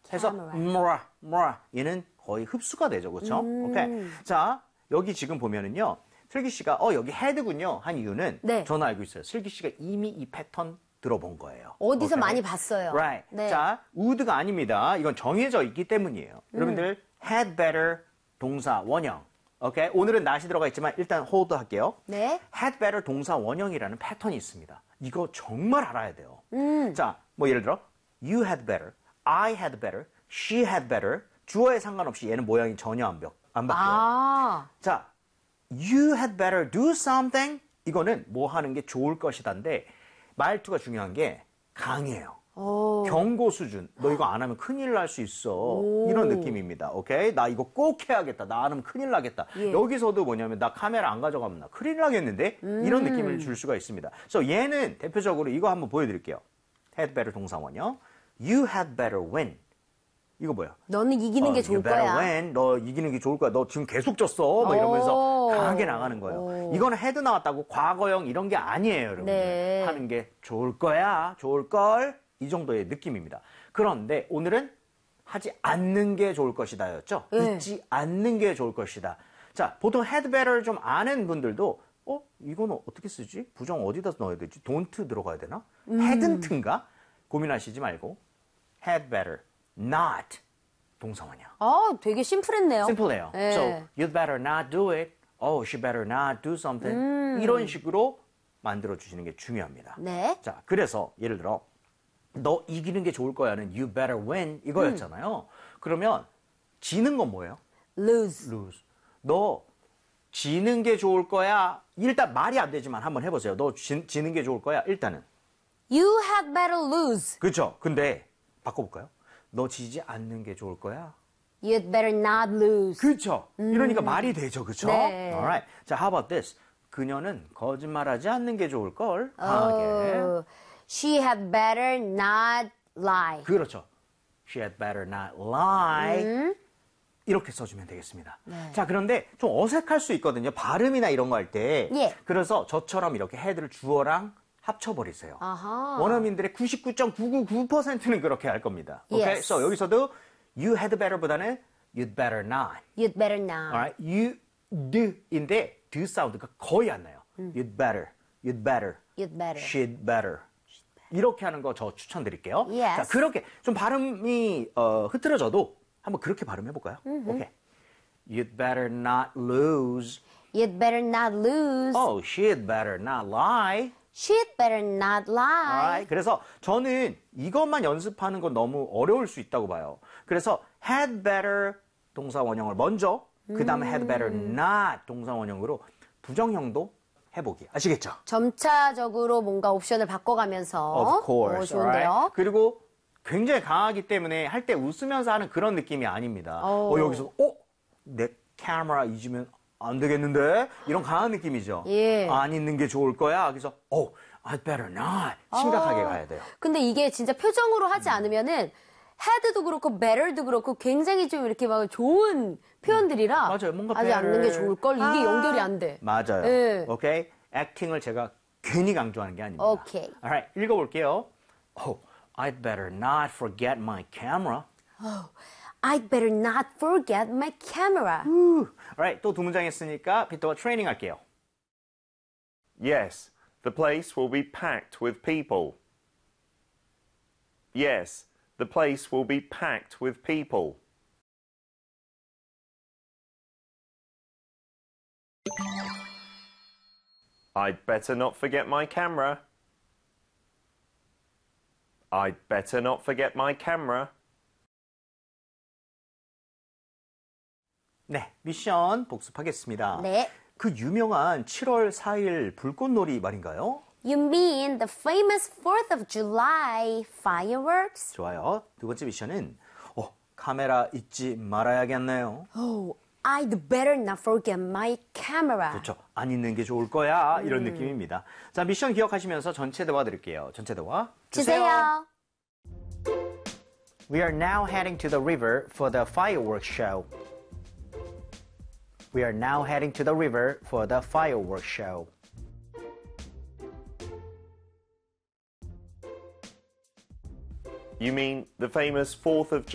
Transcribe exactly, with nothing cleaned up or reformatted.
해서 more, more 얘는 거의 흡수가 되죠, 그렇죠? 음. 오케이. 자, 여기 지금 보면은요, 슬기 씨가 어 여기 헤드군요 한 이유는 네. 저는 알고 있어요. 슬기 씨가 이미 이 패턴 들어본 거예요. 어디서 오케이? 많이 봤어요. Right. 네. 자, would가 아닙니다. 이건 정해져 있기 때문이에요. 음. 여러분들 had better 동사 원형. 오케이? 오늘은 not이 들어가 있지만 일단 hold 할게요. 네. had better 동사 원형이라는 패턴이 있습니다. 이거 정말 알아야 돼요. 음. 자, 뭐 예를 들어 you had better, I had better, she had better. 주어에 상관없이 얘는 모양이 전혀 안, 바, 안 바뀌어요. 아. 자, you had better do something. 이거는 뭐 하는 게 좋을 것이다인데 말투가 중요한 게 강해요. 오. 경고 수준. 너 이거 안 하면 큰일 날 수 있어. 오. 이런 느낌입니다. 오케이? 나 이거 꼭 해야겠다. 나 안 하면 큰일 나겠다. 예. 여기서도 뭐냐면 나 카메라 안 가져가면 나 큰일 나겠는데? 음. 이런 느낌을 줄 수가 있습니다. 그래서 얘는 대표적으로 이거 한번 보여드릴게요. had better 동사원형. You had better win. 이거 뭐야? 너는 이기는 어, 게 좋을 you better 거야. win. 너 이기는 게 좋을 거야. 너 지금 계속 졌어. 뭐 이러면서 오. 강하게 나가는 거예요. 오. 이거는 헤드 나왔다고 과거형 이런 게 아니에요, 여러분. 네. 하는 게 좋을 거야. 좋을 걸. 이 정도의 느낌입니다. 그런데 오늘은 하지 않는 게 좋을 것이다였죠. 네. 잊지 않는 게 좋을 것이다. 자, 보통 had better를 좀 아는 분들도 어? 이거는 어떻게 쓰지? 부정 어디다 넣어야 되지? don't 들어가야 되나? 음. hadn't인가? 고민하시지 말고 had better, not 동사원형. 아, 되게 심플했네요. 심플해요. 네. So, you'd better not do it. Oh, she better not do something. 음. 이런 식으로 만들어주시는 게 중요합니다. 네. 자, 그래서 예를 들어 너 이기는 게 좋을 거야는 you better win 이거였잖아요. 음. 그러면 지는 건 뭐예요? lose. lose. 너 지는 게 좋을 거야. 일단 말이 안 되지만 한번 해보세요. 너 지, 지는 게 좋을 거야. 일단은. You had better lose. 그렇죠. 근데 바꿔볼까요? 너 지지 않는 게 좋을 거야. You'd better not lose. 그렇죠. 이러니까 말이 되죠. 그렇죠? 네. Alright. 자, how about this? 그녀는 거짓말하지 않는 게 좋을 걸. 강하게. 어, she had better not lie. 그렇죠. She had better not lie. 음. 이렇게 써주면 되겠습니다. 네. 자, 그런데 좀 어색할 수 있거든요. 발음이나 이런 거 할 때. 예. 그래서 저처럼 이렇게 헤드를 주어랑 합쳐버리세요. 아하. 원어민들의 구십구 점 구구구 퍼센트는 그렇게 할 겁니다. 오케이? Yes. So 여기서도 you had better보다는 you'd better not. You'd better not. Alright? You do인데 do 사운드가 거의 안 나요. You'd better, you'd better, You'd better. she'd better. 이렇게 하는 거 저 추천드릴게요. Yes. 자, 그렇게 좀 발음이 어, 흐트러져도 한번 그렇게 발음해볼까요? 오케이. You'd better not lose. You'd better not lose. Oh, she'd better not lie. She'd better not lie. Alright. 그래서 저는 이것만 연습하는 건 너무 어려울 수 있다고 봐요. 그래서 had better 동사 원형을 먼저 그 다음에 had better not 동사 원형으로 부정형도 해보기. 아시겠죠? 점차적으로 뭔가 옵션을 바꿔가면서. Of course. 어, 좋은데요? alright? 그리고 굉장히 강하기 때문에 할 때 웃으면서 하는 그런 느낌이 아닙니다. 오. 어, 여기서 어? 내 카메라 잊으면 안 되겠는데? 이런 강한 느낌이죠. 예. 안 잊는 게 좋을 거야. 그래서 oh, I'd better not. 심각하게 아. 가야 돼요. 근데 이게 진짜 표정으로 하지 않으면은 had도 그렇고 better도 그렇고 굉장히 좀 이렇게 막 좋은 표현들이라 맞아요. 뭔가 하지 않는 게 better. 좋을 걸. 이게 아. 연결이 안 돼. 맞아요. 예. 오케이? 액팅을 제가 괜히 강조하는 게 아닙니다. 오케이. Alright, 읽어볼게요. Oh, I'd better not forget my camera. Oh, I'd better not forget my camera. Alright, 또 두 문장 했으니까 비터가 트레이닝 할게요. Yes, the place will be packed with people. Yes, the place will be packed with people. I'd better not forget my camera. I'd better not forget my camera. 네, 미션 복습하겠습니다. 네. 그 유명한 칠월 사일 불꽃놀이 말인가요? You mean the famous fourth of July fireworks? 좋아요. 두 번째 미션은 어, 카메라 잊지 말아야겠네요. Oh, I'd better not forget my camera. 그렇죠. 안 잊는 게 좋을 거야. 이런 느낌입니다. 자, 미션 기억하시면서 전체 대화 드릴게요. 전체 대화 주세요. We are now heading to the river for the fireworks show. We are now heading to the river for the fireworks show. You mean the famous fourth of July?